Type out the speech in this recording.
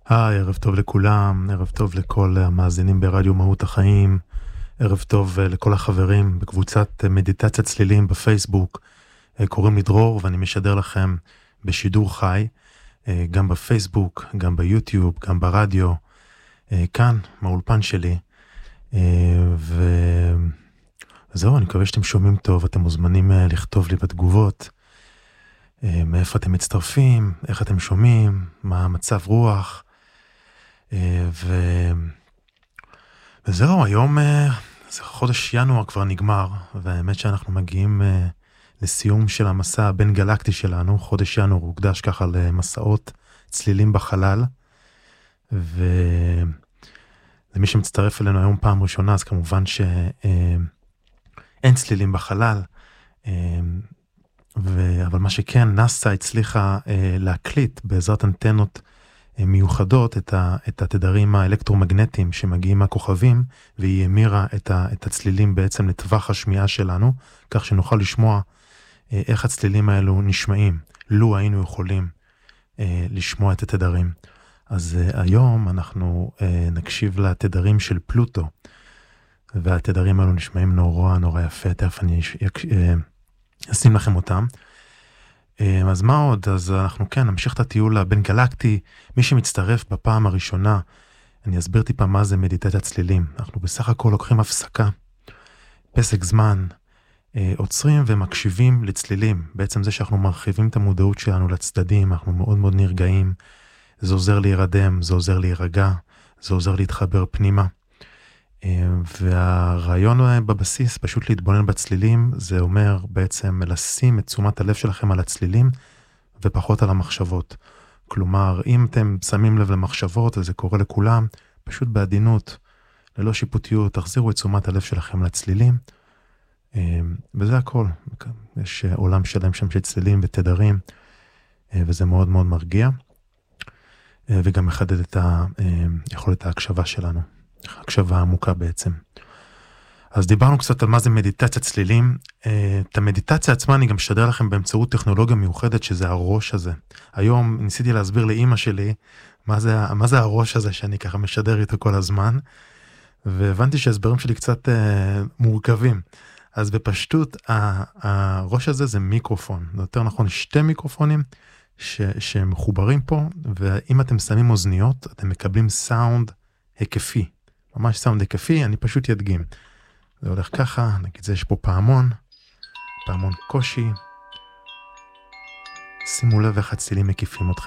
ערב טוב לכולם, ערב טוב לכל המאזינים ברדיו מהות החיים, ערב טוב לכל החברים בקבוצת מדיטציית צלילים בפייסבוק. קוראים לי דרור ואני משדר לכם בשידור חי, גם בפייסבוק, גם ביוטיוב, גם ברדיו, כאן, מהאולפן שלי. וזהו, אני מקווה שאתם שומעים טוב, אתם מוזמנים לכתוב לי בתגובות, מאיפה אתם מצטרפים, איך אתם שומעים, מה המצב רוח. וזהו, היום זה חודש ינואר כבר נגמר, והאמת שאנחנו מגיעים לסיום של המסע הבין גלקטי שלנו. חודש ינואר הוקדש ככה למסעות צלילים בחלל, ולמי שמצטרף אלינו היום פעם ראשונה, אז כמובן שאין צלילים בחלל, אבל מה שכן, נאס"א הצליחה להקליט בעזרת אנטנות מיוחדות את התדרים האלקטרומגנטיים שמגיעים מהכוכבים, והיא המירה את הצלילים בעצם לטווח השמיעה שלנו, כך שנוכל לשמוע איך הצלילים האלו נשמעים, לו היינו יכולים לשמוע את התדרים. אז היום אנחנו נקשיב לתדרים של פלוטו, והתדרים האלו נשמעים נורא יפה, תכף אני אשים לכם אותם. אז מה עוד? אז אנחנו כן נמשיך את הטיול הבין גלקטי. מי שמצטרף בפעם הראשונה, אני אסביר טיפה מה זה מדיטציית צלילים. אנחנו בסך הכל לוקחים הפסקה, פסק זמן, עוצרים ומקשיבים לצלילים. בעצם זה שאנחנו מרחיבים את המודעות שלנו לצדדים, אנחנו מאוד נרגעים, זה עוזר להירדם, זה עוזר להירגע, זה עוזר להתחבר פנימה. והרעיון בבסיס, פשוט להתבונן בצלילים, זה אומר בעצם לשים את תשומת הלב שלכם על הצלילים ופחות על המחשבות. כלומר, אם אתם שמים לב למחשבות, וזה קורה לכולם, פשוט בעדינות, ללא שיפוטיות, תחזירו את תשומת הלב שלכם לצלילים, וזה הכל. יש עולם שלם שם של צלילים ותדרים, וזה מאוד מרגיע, וגם מחדד את יכולת ההקשבה שלנו. הקשבה עמוקה בעצם. אז דיברנו קצת על מה זה מדיטציית צלילים. את המדיטציה עצמה אני גם משדר לכם באמצעות טכנולוגיה מיוחדת, שזה הראש הזה. היום ניסיתי להסביר לאמא שלי מה זה הראש הזה שאני ככה משדר איתו כל הזמן, והבנתי שההסברים שלי קצת מורכבים. אז בפשטות הראש הזה זה מיקרופון, יותר נכון שתי מיקרופונים שמחוברים פה, ואם אתם שמים אוזניות אתם מקבלים סאונד היקפי, ממש סאונד היקפי. אני פשוט ידגים. זה הולך ככה, נגיד זה יש פה פעמון קושי. שימו לב איך הצלילים מקיפים אתכם.